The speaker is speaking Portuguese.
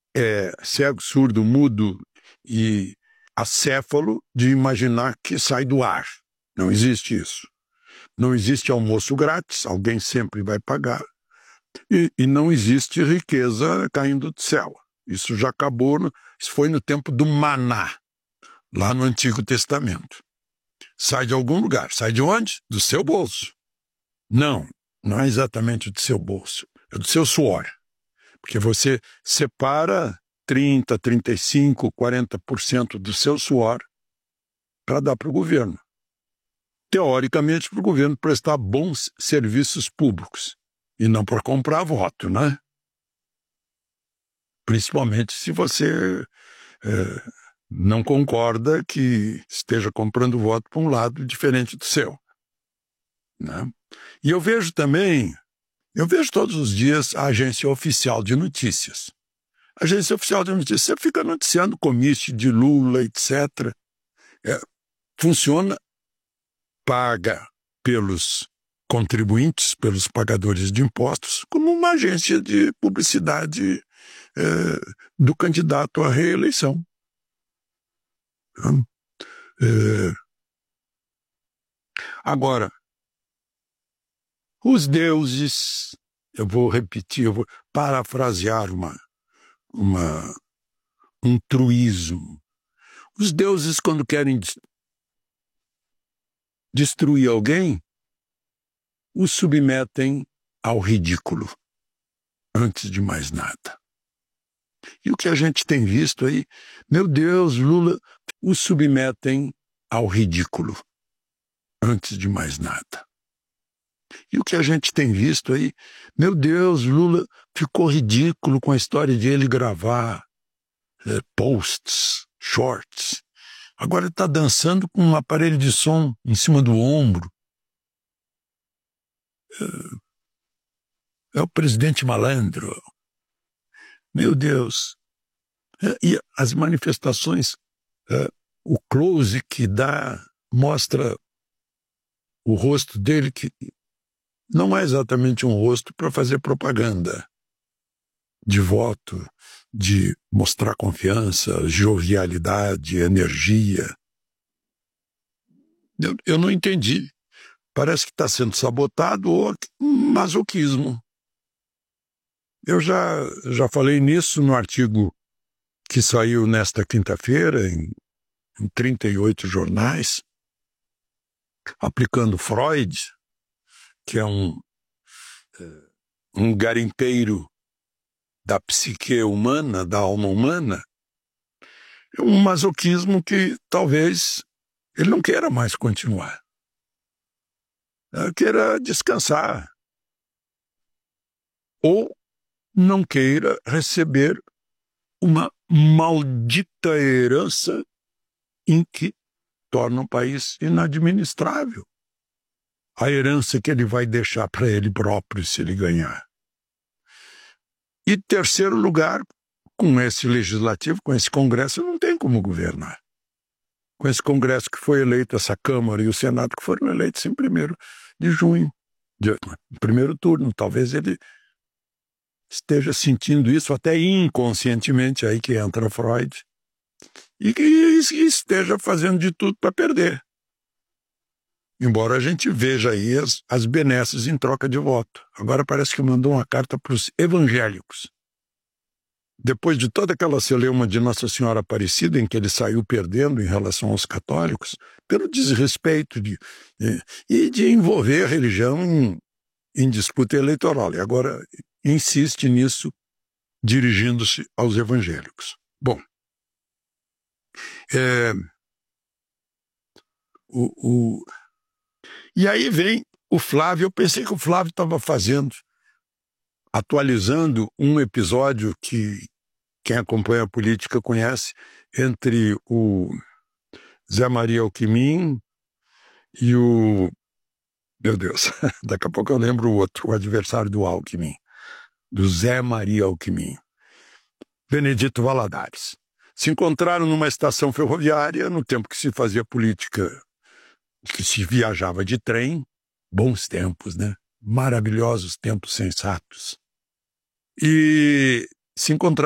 cego, surdo, mudo e acéfalo de imaginar que sai do ar. Não existe isso. Não existe almoço grátis, alguém sempre vai pagar. E não existe riqueza caindo do céu. Isso já acabou, isso foi no tempo do maná, lá no Antigo Testamento. Sai de algum lugar. Sai de onde? Do seu bolso. Não é exatamente do seu bolso. É do seu suor. Porque você separa 30%, 35%, 40% do seu suor para dar para o governo. Teoricamente, para o governo prestar bons serviços públicos. E não para comprar voto, né? Principalmente se você não concorda que esteja comprando voto para um lado diferente do seu. Né? E eu vejo todos os dias a agência oficial de notícias. A agência oficial de notícias, você fica noticiando comício de Lula, etc. Funciona, paga pelos contribuintes, pelos pagadores de impostos, como uma agência de publicidade do candidato à reeleição. Agora, os deuses, eu vou parafrasear um truísmo. Os deuses, quando querem destruir alguém, os submetem ao ridículo, antes de mais nada. E o que a gente tem visto aí, meu Deus, Lula, os submetem ao ridículo, antes de mais nada. E o que a gente tem visto aí, meu Deus, Lula ficou ridículo com a história de ele gravar posts, shorts. Agora ele está dançando com um aparelho de som em cima do ombro. É o presidente malandro. Meu Deus. E as manifestações, o close que dá, mostra o rosto dele, que não é exatamente um rosto para fazer propaganda de voto, de mostrar confiança, jovialidade, energia. Eu não entendi. Parece que está sendo sabotado ou masoquismo. Eu já falei nisso no artigo que saiu nesta quinta-feira, em 38 jornais, aplicando Freud, que é um garimpeiro da psique humana, da alma humana, é um masoquismo que talvez ele não queira mais continuar. Ele queira descansar. Ou não queira receber uma maldita herança em que torna o país inadministrável. A herança que ele vai deixar para ele próprio se ele ganhar. E terceiro lugar, com esse legislativo, com esse Congresso, não tem como governar. Com esse Congresso que foi eleito, essa Câmara e o Senado que foram eleitos em 1º de junho, primeiro turno. Talvez ele esteja sentindo isso até inconscientemente, aí que entra Freud, e que esteja fazendo de tudo para perder. Embora a gente veja aí as benesses em troca de voto. Agora parece que mandou uma carta para os evangélicos. Depois de toda aquela celeuma de Nossa Senhora Aparecida, em que ele saiu perdendo em relação aos católicos, pelo desrespeito de envolver a religião em disputa eleitoral. E agora insiste nisso, dirigindo-se aos evangélicos. Bom, e aí vem o Flávio. Eu pensei que o Flávio estava atualizando um episódio que quem acompanha a política conhece, entre o Zé Maria Alckmin e o... Meu Deus, daqui a pouco eu lembro o outro, o adversário do Alckmin, do Zé Maria Alckmin, Benedito Valadares. Se encontraram numa estação ferroviária, no tempo que se fazia política, que se viajava de trem, bons tempos, né? Maravilhosos tempos sensatos. E se encontraram